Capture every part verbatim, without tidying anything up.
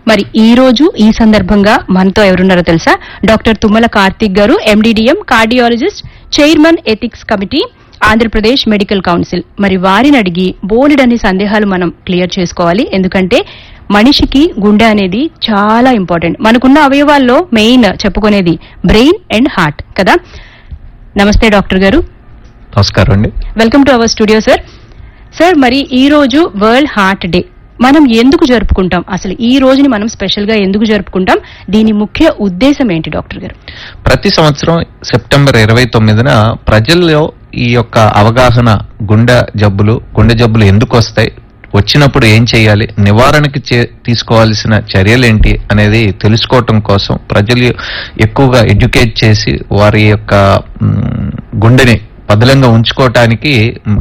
మరి ఈ రోజు ఈ సందర్భంగా మనతో ఎవరున్నారో తెలుసా? డాక్టర్ తుమ్మల కార్తిక్ గారు, MD DM cardiologist, chairman ethics committee, Andhra Pradesh medical council. మరి వారిని అడిగి బోలెడన్ని సందేహాలు మనం క్లియర్ చేసుకోవాలి. ఎందుకంటే మనిషికి గుండె అనేది చాలా ఇంపార్టెంట్. మనకున్న అవయవాల్లో మెయిన్ చెప్పుకునేది బ్రెయిన్ అండ్ హార్ట్ కదా. నమస్తే డాక్టర్ గారు. నమస్కారం అండి. Welcome to our studio sir. Sir, మరి ఈ రోజు వరల్డ్ హార్ట్ డే మనం ఎందుకు జరుపుకుంటాం? అసలు ఈ రోజుని మనం స్పెషల్ గా ఎందుకు జరుపుకుంటాం? దీని ముఖ్య ఉద్దేశం ఏంటి డాక్టర్ గారు? ప్రతి సంవత్సరం సెప్టెంబర్ ఇరవై తొమ్మిదిన ప్రజల్లో ఈ యొక్క అవగాహన, గుండె జబ్బులు గుండె జబ్బులు ఎందుకు వస్తాయి, వచ్చినప్పుడు ఏం చేయాలి, నివారణకి తీసుకోవాల్సిన చర్యలేంటి అనేది తెలుసుకోవటం కోసం ప్రజలు ఎక్కువగా ఎడ్యుకేట్ చేసి వారి యొక్క గుండెని పదిలంగా ఉంచుకోవటానికి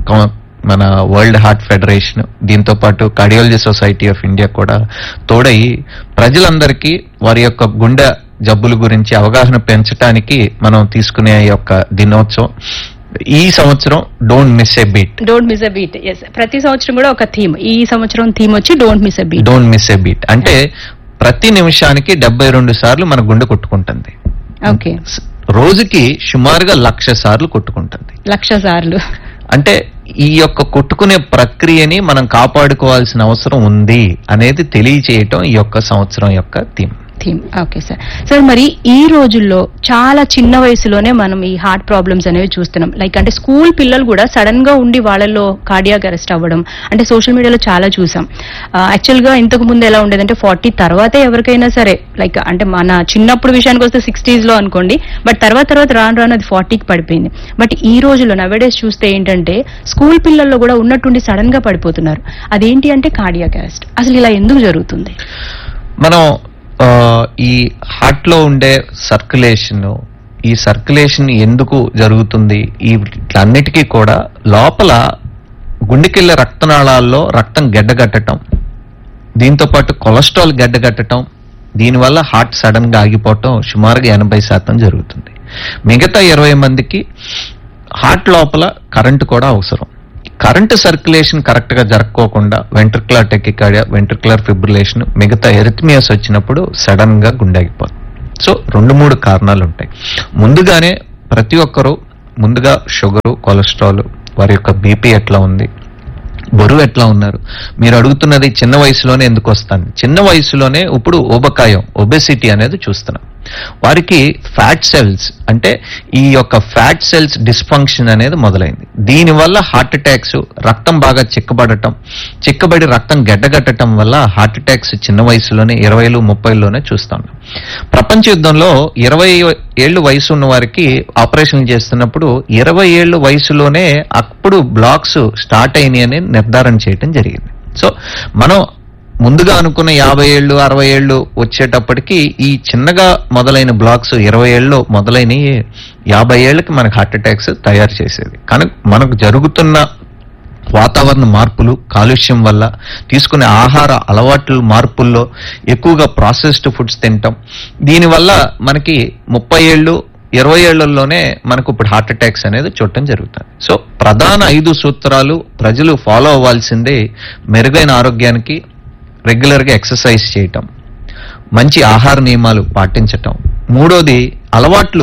మన వరల్డ్ హార్ట్ ఫెడరేషన్, దీంతో పాటు కార్డియాలజీ సొసైటీ ఆఫ్ ఇండియా కూడా తోడై ప్రజలందరికీ వారి యొక్క గుండె జబ్బుల గురించి అవగాహన పెంచడానికి మనం తీసుకునే యొక్క దినోత్సవం. ఈ సంవత్సరం don't miss a beat. Don't miss a beat. Yes, ప్రతి సంవత్సరం కూడా ఒక థీమ్. ఈ సంవత్సరం థీమ్ వచ్చి don't miss a beat. Don't miss a beat అంటే ప్రతి నిమిషానికి డెబ్బై రెండు సార్లు మన గుండె కొట్టుకుంటుంది. ఓకే. రోజుకి సుమారుగా లక్ష సార్లు కొట్టుకుంటుంది. లక్ష సార్లు అంటే ఈ యొక్క కొట్టుకునే ప్రక్రియని మనం కాపాడుకోవాల్సిన అవసరం ఉంది అనేది తెలియచేయటం ఈ యొక్క సంవత్సరం యొక్క theme. Theme okay sir. Sir, మరి ఈ రోజుల్లో చాలా చిన్న వయసులోనే మనం ఈ హార్ట్ ప్రాబ్లమ్స్ అనేవి చూస్తున్నాం. లైక్ అంటే స్కూల్ పిల్లలు కూడా సడన్ గా ఉండి వాళ్ళలో కార్డియాక్ అరెస్ట్ అవ్వడం అంటే సోషల్ మీడియాలో చాలా చూసాం. యాక్చువల్ గా ఇంతకు ముందు ఎలా ఉండేదంటే ఫార్టీ తర్వాతే ఎవరికైనా సరే, లైక్ అంటే మన చిన్నప్పుడు విషయానికి వస్తే సిక్స్టీస్ లో అనుకోండి, బట్ తర్వాత తర్వాత రాను రాను అది ఫార్టీకి పడిపోయింది. బట్ ఈ రోజుల్లో నవేడేస్ చూస్తే ఏంటంటే స్కూల్ పిల్లల్లో కూడా ఉన్నట్టుండి సడన్ గా పడిపోతున్నారు. అదేంటి అంటే కార్డియాక్ అరెస్ట్. అసలు ఇలా ఎందుకు జరుగుతుంది? మనం ఈ హార్ట్ లో ఉండే సర్క్యులేషన్, ఈ సర్క్యులేషన్ ఎందుకు జరుగుతుంది, ఈ వీటన్నిటికీ కూడా లోపల గుండెకెళ్లే రక్తనాళాల్లో రక్తం గడ్డగట్టడం, దీంతో పాటు కొలెస్ట్రాల్ గడ్డగట్టడం, దీనివల్ల హార్ట్ సడన్ గా ఆగిపోవటం సుమారుగా ఎనభై శాతం జరుగుతుంది. మిగతా ఇరవై మందికి హార్ట్ లోపల కరెంటు కూడా అవసరం. కరెంటు సర్క్యులేషన్ కరెక్ట్ గా జరగకోకుండా వెంట్రికులర్ టెకికార్డియా, వెంట్రికులర్ ఫిబ్రిలేషన్, మిగతా ఎరిథ్మియాస్ వచ్చినప్పుడు సడన్ గా గుండె ఆగిపోతుంది. సో రెండు మూడు కారణాలు ఉంటాయి. ముందుగానే ప్రతి ఒక్కరూ ముందుగా షుగరు, కొలెస్ట్రాల్, వారి యొక్క బీపీ ఎట్లా ఉంది, బరువు ఎట్లా ఉన్నారు. మీరు అడుగుతున్నది చిన్న వయసులోనే ఎందుకు వస్తుంది? చిన్న వయసులోనే ఇప్పుడు ఊబకాయం, ఒబెసిటీ అనేది చూస్తున్నాం. వారికి ఫ్యాట్ సెల్స్ అంటే ఈ యొక్క ఫ్యాట్ సెల్స్ డిస్ఫంక్షన్ అనేది మొదలైంది. దీనివల్ల హార్ట్ అటాక్స్, రక్తం బాగా చిక్కబడటం, చిక్కబడి రక్తం గడ్డగట్టడం వల్ల హార్ట్ అటాక్స్ చిన్న వయసులోనే ఇరవైలు ముప్పైలోనే చూస్తాం. ప్రపంచ యుద్ధంలో ఇరవై ఏళ్ళు వయసు ఉన్న వారికి ఆపరేషన్ చేస్తున్నప్పుడు ఇరవై ఏళ్ళు వయసులోనే అప్పుడు బ్లాక్స్ స్టార్ట్ అయినాయి అని నిర్ధారణ చేయడం జరిగింది. సో మనం ముందుగా అనుకున్న యాభై ఏళ్ళు అరవై ఏళ్ళు వచ్చేటప్పటికి ఈ చిన్నగా మొదలైన బ్లాక్స్ ఇరవై ఏళ్ళు మొదలైన యాభై ఏళ్ళకి మనకు హార్ట్ అటాక్స్ తయారు చేసేది. కానీ మనకు జరుగుతున్న వాతావరణ మార్పులు, కాలుష్యం వల్ల, తీసుకునే ఆహార అలవాట్ల మార్పుల్లో ఎక్కువగా ప్రాసెస్డ్ ఫుడ్స్ తింటాం, దీనివల్ల మనకి ముప్పై ఏళ్ళు ఇరవై ఏళ్లలోనే మనకు ఇప్పుడు హార్ట్ అటాక్స్ అనేది చూడటం జరుగుతుంది. సో ప్రధాన ఐదు సూత్రాలు ప్రజలు ఫాలో అవ్వాల్సిందే. మెరుగైన ఆరోగ్యానికి రెగ్యులర్ గా ఎక్సర్సైజ్ చేయటం, మంచి ఆహార నియమాలు పాటించటం, మూడోది అలవాట్లు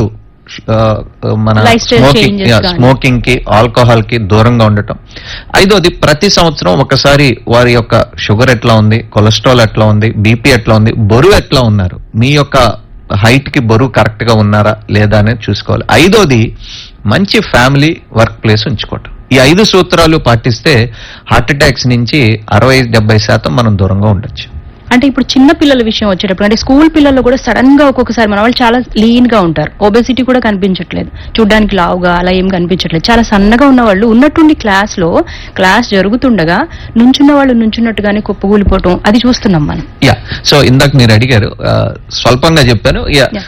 మన స్మోకింగ్ స్మోకింగ్ కి ఆల్కహాల్ కి దూరంగా ఉండటం, ఐదోది ప్రతి సంవత్సరం ఒకసారి వారి యొక్క షుగర్ ఎట్లా ఉంది, కొలెస్ట్రాల్ ఎట్లా ఉంది, బీపీ ఎట్లా ఉంది, బరువు ఎట్లా ఉన్నారు, మీ యొక్క హైట్ కి బరువు కరెక్ట్ గా ఉన్నారా లేదా అనేది చూసుకోవాలి. ఐదోది మంచి ఫ్యామిలీ వర్క్ ప్లేస్ ఉంచుకోవటం. ఈ ఐదు సూత్రాలు పాటిస్తే హార్ట్ అటాక్స్ నుంచి అరవై డెబ్బై శాతం మనం దూరంగా ఉండొచ్చు. అంటే ఇప్పుడు చిన్న పిల్లల విషయం వచ్చేటప్పుడు అంటే స్కూల్ పిల్లల్లో కూడా సడన్ గా ఒక్కొక్కసారి మన వాళ్ళు చాలా లీన్ గా ఉంటారు, ఒబెసిటీ కూడా కనిపించట్లేదు, చూడ్డానికి లావుగా అలా ఏం కనిపించట్లేదు, చాలా సన్నగా ఉన్న వాళ్ళు ఉన్నట్టుండి క్లాస్ లో క్లాస్ జరుగుతుండగా నుంచున్న వాళ్ళు నుంచున్నట్టుగానే కుప్పగూలిపోవటం అది చూస్తున్నాం మనం. యా, సో ఇందాక మీరు అడిగారు, స్వల్పంగా చెప్పాను.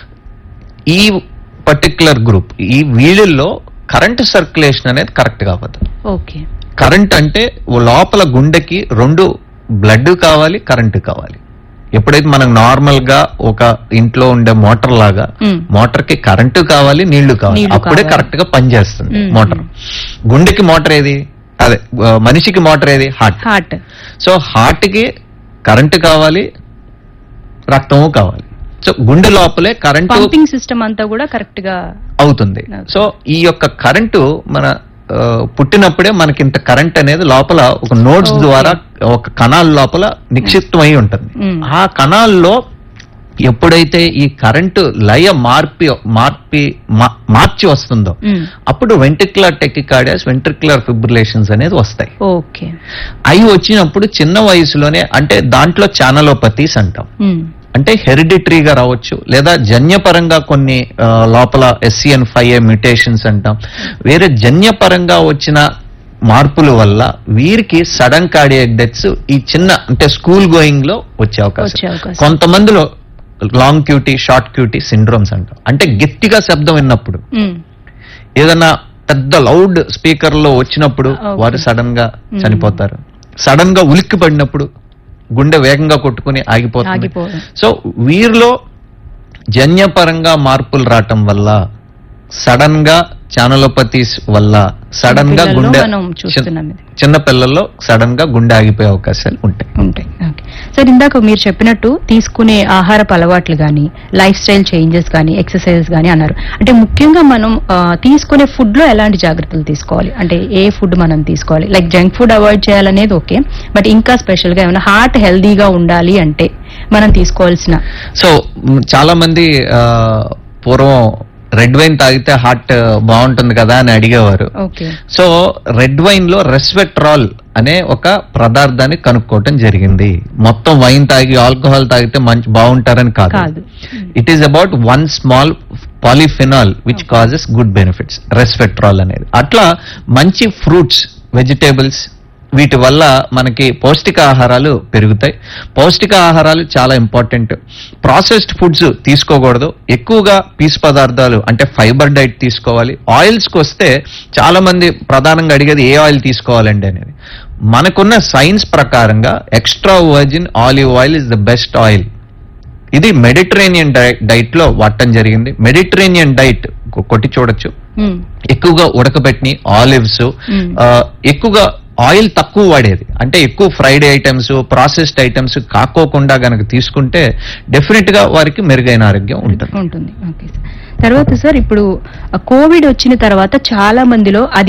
ఈ పర్టికులర్ గ్రూప్, ఈ వీళ్ళల్లో కరెంట్ సర్క్యులేషన్ అనేది కరెక్ట్ కావద్దు. ఓకే. కరెంట్ అంటే లోపల గుండెకి రెండు బ్లడ్ కావాలి, కరెంటు కావాలి. ఎప్పుడైతే మనకు నార్మల్ గా ఒక ఇంట్లో ఉండే మోటార్ లాగా మోటార్ కి కరెంటు కావాలి, నీళ్లు కావాలి, అప్పుడే కరెక్ట్ గా పనిచేస్తుంది మోటార్. గుండెకి మోటార్ ఏది? అదే మనిషికి మోటార్ ఏది? హార్ట్. హార్ట్. సో హార్ట్ కి కరెంటు కావాలి, రక్తము కావాలి. సో గుండె లోపలే కరెంటు పంపింగ్ సిస్టమ్ అంతా కూడా కరెక్ట్ గా అవుతుంది. సో ఈ యొక్క కరెంటు మన ఆ, పుట్టినప్పుడే మనకి ఇంత కరెంట్ అనేది లోపల ఒక నోడ్స్ Okay. ద్వారా ఒక కణాల లోపల నిక్షిప్తమై ఉంటుంది. Mm. ఆ కణాల్లో ఎప్పుడైతే ఈ కరెంటు లయ మార్పి మార్పి మా- మార్చి వస్తుందో Mm. అప్పుడు వెంట్రిక్యులర్ టెకికార్డియాస్, వెంట్రిక్యులర్ ఫిబ్రిలేషన్స్ అనేది వస్తాయి. ఓకే. అవి వచ్చినప్పుడు చిన్న వయసులోనే, అంటే దాంట్లో ఛానలోపతీస్ అంటాం. Mm. అంటే హెరిడిటరీగా రావచ్చు, లేదా జన్యపరంగా కొన్ని ఆ, లోపల ఎస్సిఎన్ ఫైవ్ ఏ మ్యూటేషన్స్ అంటాం. వేరే జన్యపరంగా వచ్చిన మార్పుల వల్ల వీరికి సడన్ కార్డియాక్ డెత్స్ ఈ చిన్న అంటే స్కూల్ గోయింగ్ లో వచ్చే అవకాశం. వచ్చే అవకాశం. కొంతమందిలో long QT, short QT syndromes అంటాం. అంటే గట్టిగా శబ్దం విన్నప్పుడు, Mm. ఏదన్నా పెద్ద లౌడ్ స్పీకర్ లో వచ్చినప్పుడు Okay. వారు సడన్ గా Mm. చనిపోతారు. సడన్ గా ఉలిక్కి పడినప్పుడు గుండె వేగంగా కొట్టుకుని ఆగిపోతుంది. ఆగిపోవడం. సో వీరిలో జన్యపరంగా మార్పులు రావటం వల్ల, సడన్ గా ఛానలోపతీస్ వల్ల సడన్ గా పిల్లల్లో గుండె మనం చూస్తున్నాం ఇది. చిన్న పిల్లల్లో సడన్ గా గుండె ఆగిపోయే అవకాశాలు ఉంటాయి. ఉంటాయి. ఓకే సార్, ఇందాక మీరు చెప్పినట్టు తీసుకునే ఆహారపు అలవాట్లు కానీ, లైఫ్ స్టైల్ చేంజెస్ కానీ, ఎక్సర్సైజెస్ కానీ అన్నారు. అంటే ముఖ్యంగా మనం ఆ, తీసుకునే ఫుడ్ లో ఎలాంటి జాగ్రత్తలు తీసుకోవాలి? అంటే ఏ ఫుడ్ మనం తీసుకోవాలి? లైక్ జంక్ ఫుడ్ అవాయిడ్ చేయాలనేది ఓకే, బట్ ఇంకా స్పెషల్ గా ఏమైనా హార్ట్ హెల్దీగా ఉండాలి అంటే మనం తీసుకోవాల్సిన? సో మ్, చాలా మంది ఆ, పూర్వం రెడ్ వైన్ తాగితే హార్ట్ బాగుంటుంది కదా అని అడిగేవారు. ఓకే. సో రెడ్ వైన్ లో రెస్వెట్రాల్ అనే ఒక పదార్థాన్ని కనుక్కోవటం జరిగింది. మొత్తం వైన్ తాగి ఆల్కహాల్ తాగితే మంచి బాగుంటారని కాదు. కాదు. It is about one small polyphenol which causes good benefits, resveratrol అనేది. అట్లా మంచి ఫ్రూట్స్, వెజిటేబుల్స్, వీటి వల్ల మనకి పౌష్టికాహారాలు పెరుగుతాయి. పౌష్టికాహారాలు చాలా ఇంపార్టెంట్. ప్రాసెస్డ్ ఫుడ్స్ తీసుకోకూడదు. ఎక్కువగా పీసు పదార్థాలు అంటే ఫైబర్ డైట్ తీసుకోవాలి. ఆయిల్స్ కి వస్తే చాలా మంది ప్రధానంగా అడిగేది ఏ ఆయిల్ తీసుకోవాలండి అనేది. మనకున్న సైన్స్ ప్రకారంగా extra virgin olive oil is the best oil. ఇది మెడిటరేనియన్ డైట్ లో వాడటం జరిగింది. మెడిటరేనియన్ డైట్ కొట్టి చూడొచ్చు. మ్మ్. ఎక్కువగా ఉడకబెట్టిన ఆలివ్స్, మ్మ్. ఎక్కువగా ఆయిల్ తక్కువ వాడేది, అంటే ఎక్కువ ఫ్రైడ్ ఐటమ్స్, ప్రాసెస్డ్ ఐటమ్స్ కాకోకుండా గనక తీసుకుంటే డెఫినెట్ గా వారికి మెరుగైన ఆరోగ్యం ఉంటుంది. ఉంటుంది. Okay sir. తర్వాత సార్, ఇప్పుడు కోవిడ్ వచ్చిన తర్వాత చాలా మందిలో అది